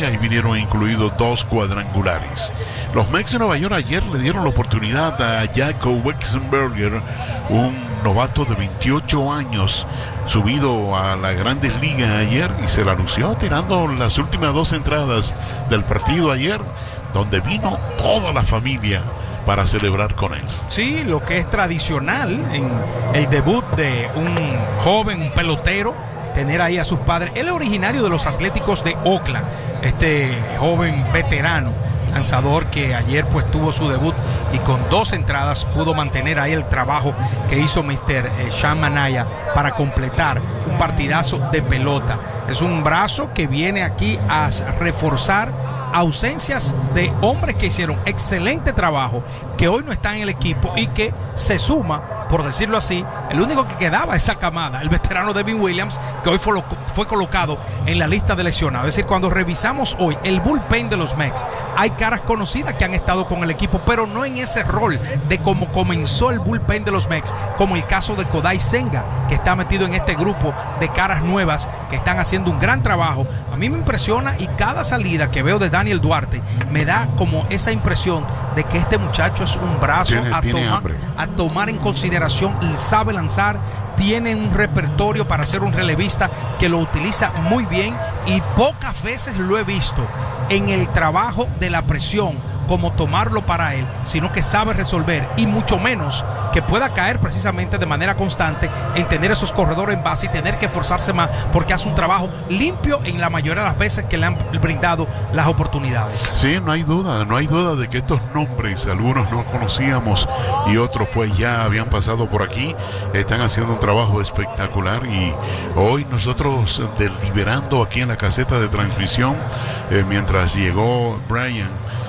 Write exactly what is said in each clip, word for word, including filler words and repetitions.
y ahí vinieron incluidos dos cuadrangulares. Los Mets de Nueva York ayer le dieron la oportunidad a Jacob Wexenberger, un novato de veintiocho años, subido a las Grandes Ligas ayer, y se la lució tirando las últimas dos entradas del partido ayer, donde vino toda la familia para celebrar con él. Sí, lo que es tradicional en el debut de un joven, un pelotero, tener ahí a sus padres. Él es originario de los Atléticos de Oakland, este joven veterano lanzador que ayer pues tuvo su debut y con dos entradas pudo mantener ahí el trabajo que hizo mister Sean Manaea para completar un partidazo de pelota. Es un brazo que viene aquí a reforzar ausencias de hombres que hicieron excelente trabajo, que hoy no están en el equipo y que se suma, por decirlo así, el único que quedaba esa camada, el veterano Devin Williams, que hoy fue, lo, fue colocado en la lista de lesionados. Es decir, cuando revisamos hoy el bullpen de los Mets, hay caras conocidas que han estado con el equipo, pero no en ese rol de cómo comenzó el bullpen de los Mets, como el caso de Kodai Senga, que está metido en este grupo de caras nuevas que están haciendo un gran trabajo. A mí me impresiona, y cada salida que veo de Daniel Duarte me da como esa impresión de que este muchacho es un brazo tiene, a, tiene tomar, a tomar en consideración, sabe lanzar, tiene un repertorio para ser un relevista que lo utiliza muy bien, y pocas veces lo he visto en el trabajo de la presión como tomarlo para él, sino que sabe resolver, y mucho menos que pueda caer precisamente de manera constante en tener esos corredores en base y tener que esforzarse más, porque hace un trabajo limpio en la mayoría de las veces que le han brindado las oportunidades. Sí, no hay duda, no hay duda de que estos nombres, algunos no conocíamos y otros pues ya habían pasado por aquí, están haciendo un trabajo espectacular, y hoy nosotros deliberando aquí en la caseta de transmisión, eh, mientras llegó Brian,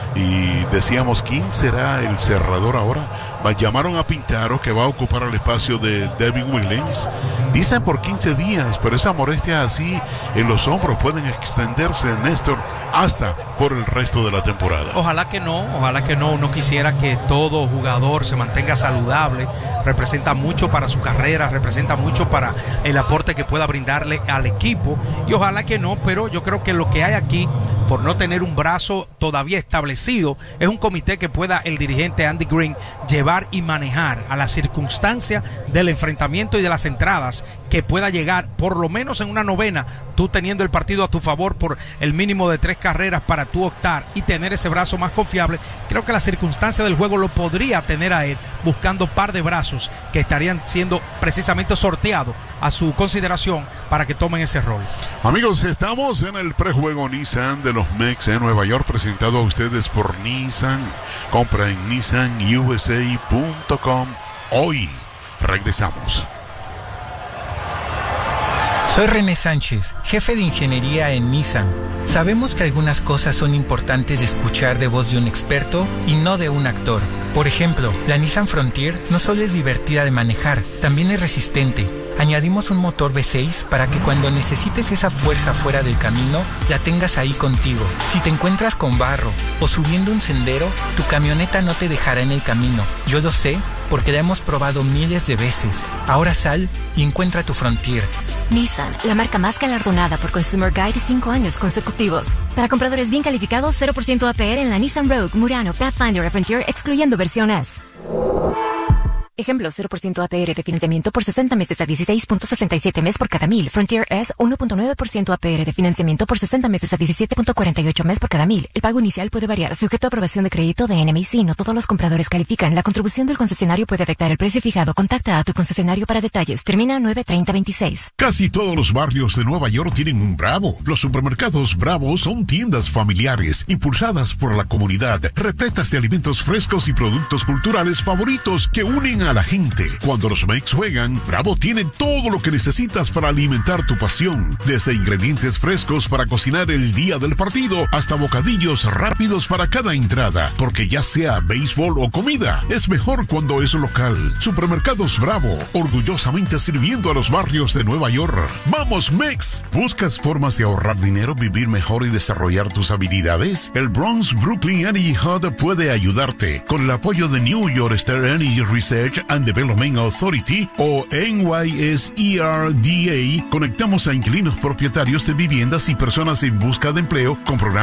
y decíamos, ¿quién será el cerrador ahora? Llamaron a Pintaro, que va a ocupar el espacio de Devin Williams. Dicen por quince días, pero esa molestia así en los hombros pueden extenderse, Néstor, hasta por el resto de la temporada. Ojalá que no, ojalá que no. Uno quisiera que todo jugador se mantenga saludable. Representa mucho para su carrera, representa mucho para el aporte que pueda brindarle al equipo, y ojalá que no, pero yo creo que lo que hay aquí, por no tener un brazo todavía establecido, es un comité que pueda el dirigente Andy Green llevar y manejar a la circunstancia del enfrentamiento y de las entradas, que pueda llegar por lo menos en una novena, tú teniendo el partido a tu favor por el mínimo de tres carreras para tú optar y tener ese brazo más confiable. Creo que la circunstancia del juego lo podría tener a él buscando par de brazos que estarían siendo precisamente sorteados a su consideración para que tomen ese rol. Amigos, estamos en el prejuego Nissan de los Mets en Nueva York, presentado a ustedes por Nissan. Compra en nissan u s a punto com. Hoy regresamos. Soy René Sánchez, jefe de ingeniería en Nissan. Sabemos que algunas cosas son importantes de escuchar de voz de un experto y no de un actor. Por ejemplo, la Nissan Frontier no solo es divertida de manejar, también es resistente. Añadimos un motor V seis para que cuando necesites esa fuerza fuera del camino, la tengas ahí contigo. Si te encuentras con barro o subiendo un sendero, tu camioneta no te dejará en el camino. Yo lo sé porque la hemos probado miles de veces. Ahora sal y encuentra tu Frontier. Nissan, la marca más galardonada por Consumer Guide cinco años consecutivos. Para compradores bien calificados, cero por ciento A P R en la Nissan Rogue, Murano, Pathfinder y Frontier, excluyendo versión S. Ejemplo, cero por ciento A P R de financiamiento por sesenta meses a dieciséis punto sesenta y siete mes por cada mil. Frontier S, uno punto nueve por ciento A P R de financiamiento por sesenta meses a diecisiete punto cuarenta y ocho mes por cada mil. El pago inicial puede variar, sujeto a aprobación de crédito de N M I C. No todos los compradores califican. La contribución del concesionario puede afectar el precio fijado. Contacta a tu concesionario para detalles. Termina nueve treinta veintiséis. Casi todos los barrios de Nueva York tienen un Bravo. Los supermercados Bravo son tiendas familiares, impulsadas por la comunidad, repletas de alimentos frescos y productos culturales favoritos que unen a la gente. Cuando los Mets juegan, Bravo tiene todo lo que necesitas para alimentar tu pasión, desde ingredientes frescos para cocinar el día del partido hasta bocadillos rápidos para cada entrada, porque ya sea béisbol o comida, es mejor cuando es local. Supermercados Bravo, orgullosamente sirviendo a los barrios de Nueva York. ¡Vamos, Mets! ¿Buscas formas de ahorrar dinero, vivir mejor y desarrollar tus habilidades? El Bronx Brooklyn Energy Hub puede ayudarte con el apoyo de New York State Energy Research and Development Authority o N Y S E R D A. Conectamos a inquilinos propietarios de viviendas y personas en busca de empleo con programas